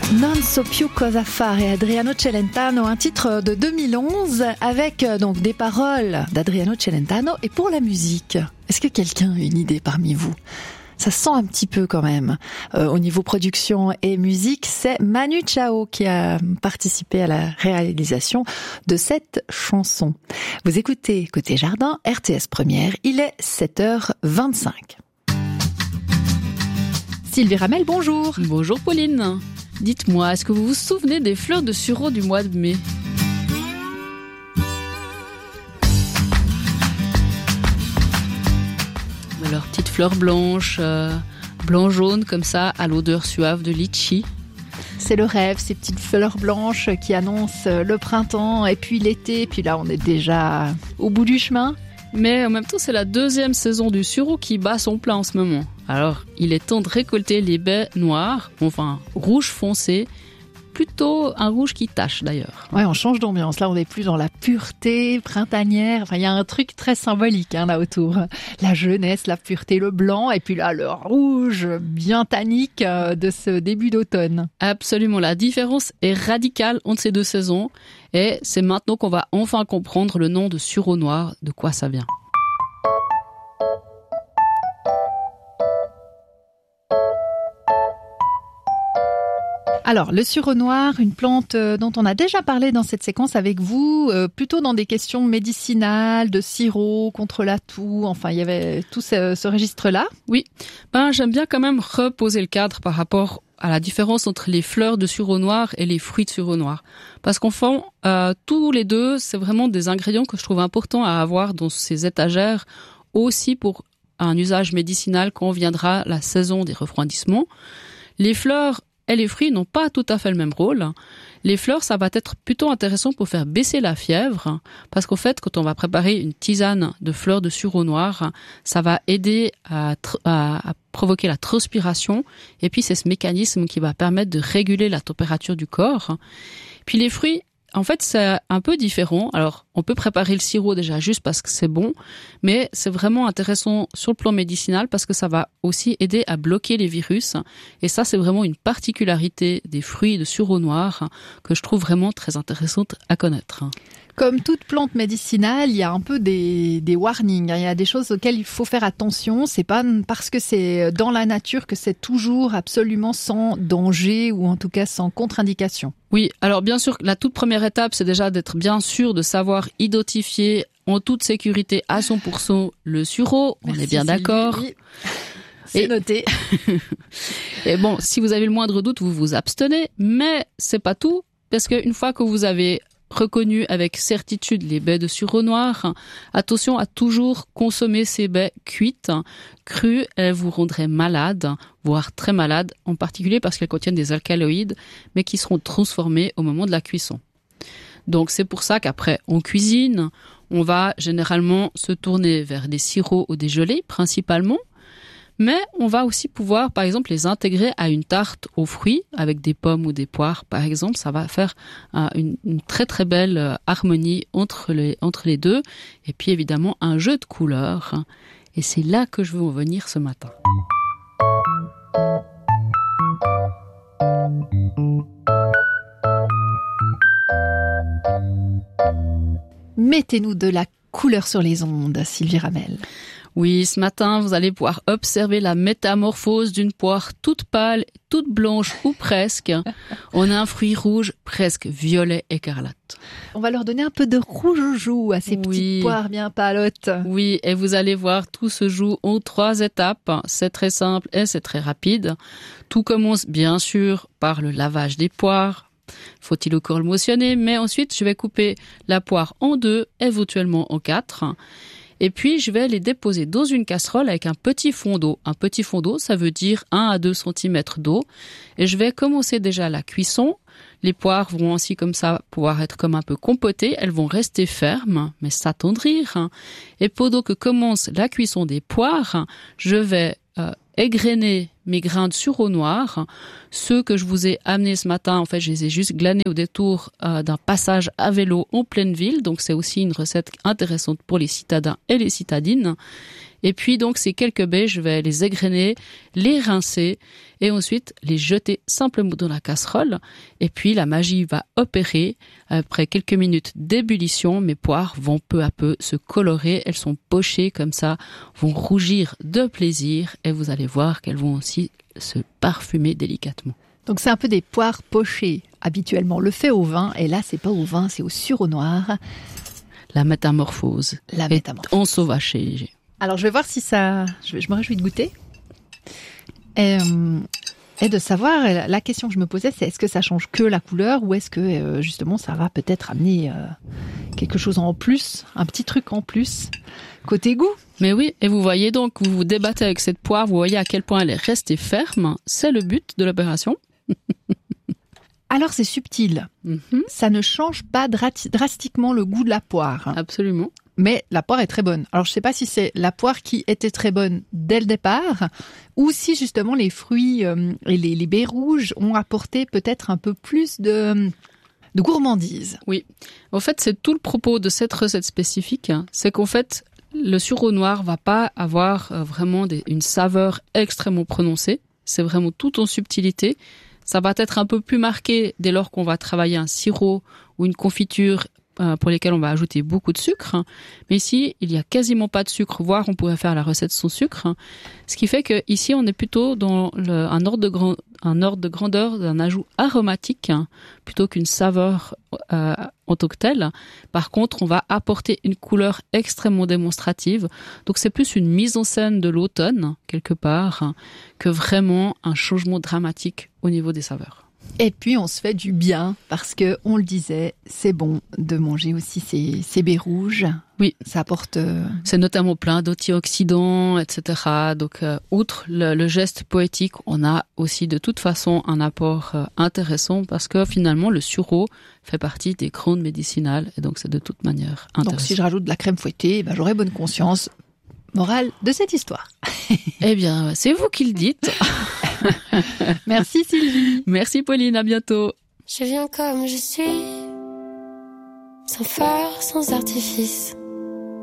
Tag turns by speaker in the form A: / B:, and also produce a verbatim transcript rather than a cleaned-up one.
A: Non so più cosa fare, Adriano Celentano, un titre de deux mille onze avec donc des paroles d'Adriano Celentano et pour la musique. Est-ce que quelqu'un a une idée parmi vous ? Ça sent un petit peu quand même. Euh, au niveau production et musique, c'est Manu Chao qui a participé à la réalisation de cette chanson. Vous écoutez Côté Jardin, R T S Première, il est sept heures vingt-cinq. Sylvie Ramel, bonjour.
B: Bonjour Pauline. Dites-moi, est-ce que vous vous souvenez des fleurs de sureau du mois de mai ? Leurs petites fleurs blanches, euh, blanc-jaune comme ça, à l'odeur suave de litchi.
A: C'est le rêve, ces petites fleurs blanches qui annoncent le printemps et puis l'été. Puis là, on est déjà au bout du chemin.
B: Mais en même temps, c'est la deuxième saison du sureau qui bat son plein en ce moment. Alors, il est temps de récolter les baies noires, enfin rouge foncé, plutôt un rouge qui tache d'ailleurs.
A: Ouais, on change d'ambiance. Là, on n'est plus dans la pureté printanière. Enfin, il y a un truc très symbolique hein, là autour. La jeunesse, la pureté, le blanc, et puis là, le rouge bien tannique euh, de ce début d'automne.
B: Absolument, la différence est radicale entre ces deux saisons. Et c'est maintenant qu'on va enfin comprendre le nom de sureau noir, de quoi ça vient.
A: Alors, le sureau noir, une plante dont on a déjà parlé dans cette séquence avec vous, euh, plutôt dans des questions médicinales, de sirop contre la toux, enfin, il y avait tout ce, ce registre-là.
B: Oui, ben, j'aime bien quand même reposer le cadre par rapport à la différence entre les fleurs de sureau noir et les fruits de sureau noir. Parce qu'en fait, euh, tous les deux, c'est vraiment des ingrédients que je trouve importants à avoir dans ces étagères, aussi pour un usage médicinal quand viendra la saison des refroidissements. Les fleurs et les fruits n'ont pas tout à fait le même rôle. Les fleurs, ça va être plutôt intéressant pour faire baisser la fièvre, parce qu'en fait, quand on va préparer une tisane de fleurs de sureau noir, ça va aider à, tr- à, à provoquer la transpiration, et puis c'est ce mécanisme qui va permettre de réguler la température du corps. Puis les fruits, en fait, c'est un peu différent. Alors, on peut préparer le sirop déjà juste parce que c'est bon, mais c'est vraiment intéressant sur le plan médicinal parce que ça va aussi aider à bloquer les virus. Et ça, c'est vraiment une particularité des fruits de sureau noir que je trouve vraiment très intéressante à connaître.
A: Comme toute plante médicinale, il y a un peu des, des warnings. Il y a des choses auxquelles il faut faire attention. C'est pas parce que c'est dans la nature que c'est toujours absolument sans danger ou en tout cas sans contre-indication.
B: Oui, alors bien sûr, la toute première étape, c'est déjà d'être bien sûr de savoir identifier en toute sécurité à cent pour cent le sureau. On
A: Merci,
B: est bien
A: Sylvie.
B: d'accord.
A: C'est
B: et,
A: noté.
B: Et bon, si vous avez le moindre doute, vous vous abstenez, mais c'est pas tout, parce qu'une fois que vous avez reconnu avec certitude les baies de sureau noir, attention à toujours consommer ces baies cuites. Crues, elles vous rendraient malade, voire très malade, en particulier parce qu'elles contiennent des alcaloïdes, mais qui seront transformés au moment de la cuisson. Donc c'est pour ça qu'après on cuisine, on va généralement se tourner vers des sirops ou des gelées principalement, mais on va aussi pouvoir, par exemple, les intégrer à une tarte aux fruits, avec des pommes ou des poires, par exemple. Ça va faire euh, une, une très très belle euh, harmonie entre les, entre les deux. Et puis évidemment, un jeu de couleurs. Et c'est là que je veux en venir ce matin.
A: Mettez-nous de la couleur sur les ondes, Sylvie Ramel.
B: Oui, ce matin, vous allez pouvoir observer la métamorphose d'une poire toute pâle, toute blanche ou presque. On a un fruit rouge presque violet écarlate.
A: On va leur donner un peu de rouge aux joues à ces
B: oui.
A: petites poires bien pâlottes.
B: Oui, et vous allez voir, tout se joue en trois étapes. C'est très simple et c'est très rapide. Tout commence bien sûr par le lavage des poires. Faut-il encore le motionner? Mais ensuite, je vais couper la poire en deux, éventuellement en quatre. Et puis, je vais les déposer dans une casserole avec un petit fond d'eau. Un petit fond d'eau, ça veut dire un à deux centimètres d'eau. Et je vais commencer déjà la cuisson. Les poires vont ainsi comme ça pouvoir être comme un peu compotées. Elles vont rester fermes, mais s'attendrir. Et pendant que commence la cuisson des poires, je vais euh, égrener mes grains de sureau noir. Ceux que je vous ai amenés ce matin, en fait, je les ai juste glanés au détour euh, d'un passage à vélo en pleine ville. Donc, c'est aussi une recette intéressante pour les citadins et les citadines. Et puis donc ces quelques baies, je vais les égrener, les rincer et ensuite les jeter simplement dans la casserole. Et puis la magie va opérer. Après quelques minutes d'ébullition, mes poires vont peu à peu se colorer. Elles sont pochées comme ça, vont rougir de plaisir et vous allez voir qu'elles vont aussi se parfumer délicatement.
A: Donc c'est un peu des poires pochées. Habituellement, on le fait au vin et là c'est pas au vin, c'est au sureau noir.
B: La métamorphose.
A: La métamorphose.
B: Ensauvagée.
A: Alors je vais voir si ça... Je, vais, je me réjouis de goûter. Et, euh, et de savoir, la question que je me posais, c'est est-ce que ça change que la couleur ou est-ce que euh, justement ça va peut-être amener euh, quelque chose en plus, un petit truc en plus, côté goût.
B: Mais oui, et vous voyez donc, vous vous débattez avec cette poire, vous voyez à quel point elle est restée ferme. C'est le but de l'opération.
A: Alors c'est subtil, mm-hmm. Ça ne change pas dra- drastiquement le goût de la poire.
B: Absolument.
A: Mais la poire est très bonne. Alors je ne sais pas si c'est la poire qui était très bonne dès le départ ou si justement les fruits euh, et les, les baies rouges ont apporté peut-être un peu plus de, de gourmandise.
B: Oui, en fait c'est tout le propos de cette recette spécifique, hein. C'est qu'en fait le sureau noir va pas avoir euh, vraiment des, une saveur extrêmement prononcée. C'est vraiment tout en subtilité. Ça va être un peu plus marqué dès lors qu'on va travailler un sirop ou une confiture euh, pour lesquels on va ajouter beaucoup de sucre. Mais ici, il y a quasiment pas de sucre, voire on pourrait faire la recette sans sucre. Ce qui fait que ici, on est plutôt dans le, un ordre de grand, un ordre de grandeur d'un ajout aromatique plutôt qu'une saveur euh, en tant que telle. Par contre, on va apporter une couleur extrêmement démonstrative. Donc, c'est plus une mise en scène de l'automne, quelque part, que vraiment un changement dramatique au niveau des saveurs.
A: Et puis, on se fait du bien parce que, on le disait, c'est bon de manger aussi ces, ces baies rouges.
B: Oui.
A: Ça apporte... Euh...
B: C'est notamment plein d'antioxydants, et cetera. Donc, euh, outre le, le geste poétique, on a aussi de toute façon un apport euh, intéressant parce que finalement, le sureau fait partie des grandes médicinales et donc c'est de toute manière intéressant.
A: Donc, si je rajoute de la crème fouettée, ben, j'aurai bonne conscience. Morale de cette histoire.
B: Eh bien, c'est vous qui le dites.
A: Merci Sylvie.
B: Merci Pauline, à bientôt.
C: Je viens comme je suis, sans phare, sans artifice.